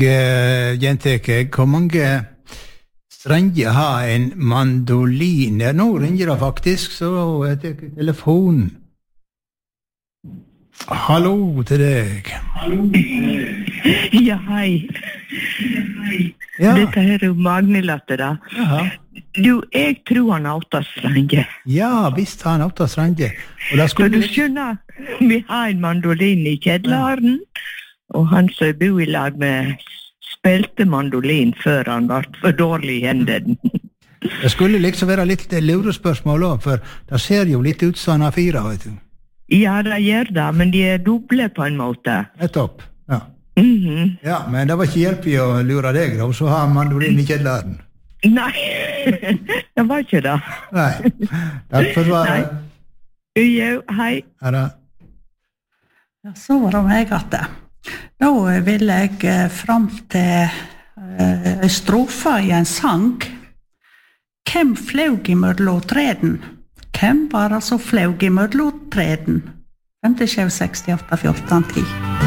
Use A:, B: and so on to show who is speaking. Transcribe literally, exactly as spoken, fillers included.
A: Jenteke, hvor mange strenger har en mandolin? Ja, nå ringer det faktisk, så jeg tar telefonen. Hallo til deg.
B: Ja, hei.
A: Ja.
B: Dette her er jo Magne-latte da.
A: Jaha.
B: Du, jeg tror han har åtta strenger.
A: Ja, visst har han åtta strenger. Og da
B: For
A: skulle
B: du skjønner, vi har en mandolin i kjedlaren, og han som bor i lag med spilte mandolin før han var for dårlig i hendene.
A: Det skulle liksom være litt lurespørsmål også, for det ser jo litt ut som han har fire, vet du.
B: Ja, det gjør det, men de er doble på en måte.
A: Nettopp, ja.
B: Mhm.
A: Ja, men det var ikke hjelp i å lure deg, da, så har han mandolin i kjedlaren.
B: Nei, det var ikke det.
A: Nei, takk for svaret.
B: Jo, hei.
A: Her da.
C: Ja, så var det meg at det. Da vil jeg eh, fram til eh, strofa i en sang. Hvem flaug i mødlåtreden? Hvem var det som flaug i mødlåtreden? fem sju seks åtte fjorten ti